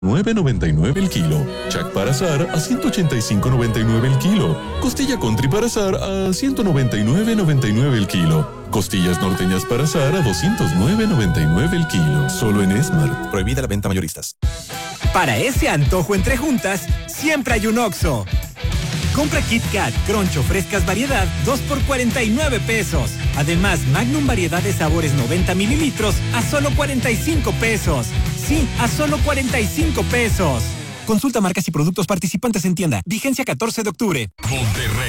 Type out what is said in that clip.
9.99 el kilo. Chac para asar a 185.99 el kilo. Costilla country para asar a 199.99 el kilo. Costillas norteñas para asar a 209.99 el kilo. Solo en Smart. Prohibida la venta mayoristas. Para ese antojo entre juntas, siempre hay un Oxxo. Compra Kit Kat, Crunch o frescas variedad, 2 por 49 pesos. Además, Magnum variedad de sabores 90 mililitros a solo 45 pesos. Sí, a solo 45 pesos. Consulta marcas y productos participantes en tienda. Vigencia 14 de octubre. Monterrey